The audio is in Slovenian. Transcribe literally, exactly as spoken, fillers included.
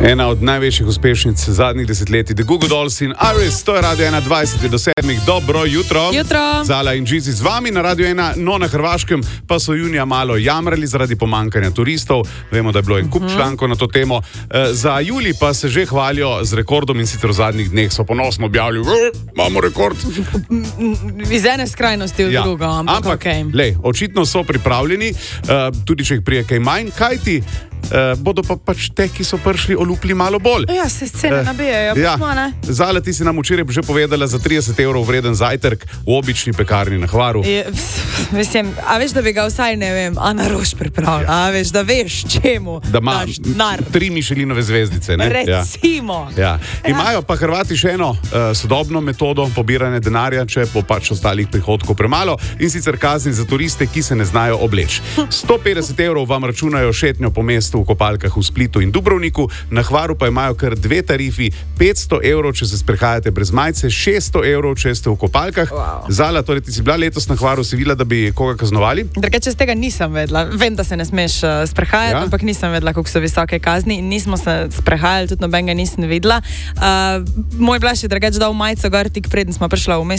Ena od največjih uspešnic zadnjih desetletij, The Goo Goo Dolls in Iris, to je Radio ena dvajset do sedmih. Dobro jutro. Jutro. Zala in Džizi z vami na Radio ena, no na Hrvaškem pa so junija malo jamrali zaradi pomankanja turistov. Vemo, da je bilo en kup člankov na to temo. E, za julij pa se že hvalijo z rekordom in sicer v zadnjih dneh so ponosno objavili, imamo rekord. Iz ene skrajnosti v Ja, drugo, ampak, ampak okay. lej, očitno so pripravljeni, uh, tudi če jih prije kaj manj, kajti uh, bodo pa pač te, ki so prišli, olupli malo bolj. Ja, se scene Eh, nabijajo, Ja, pa ne? Zala, ti si nam včeraj že povedala za trideset evrov vreden zajtrk v obični pekarni na Hvaru. Je, pf, mislim, a veš, da bi ga vsaj, ne vem, a na rož pripravljal, a veš, da veš, čemu Da ima daš denar. tri Mišelinove zvezdice. Ne? Ja. Recimo. Ja. Imajo pa Hrvati še eno uh, sodobno metodo pobiranja denarja, če bo pač ostalih prihodkov premalo, in sicer kazni za turiste, ki se ne znajo obleči. sto petdeset evrov vam računajo šetnjo po mestu v kopalkah v Splitu in Dubrovniku, na Hvaru pa imajo kar dve tarifi, petsto evrov, če se sprehajate brez majice, šeststo evrov, če ste v kopalkah. Wow. Zala, torej ti si bila letos na Hvaru, si videla, da bi koga kaznovali? Drugače z tega nisem vedela. Vem, da se ne smeš uh, sprehajati, Ja? ampak nisem vedela, koliko so visoke kazni in nismo se sprehajali, tudi nobenega nisem videla. Uh, moj blaž je drugače dal majico gor tik preden smo prišla v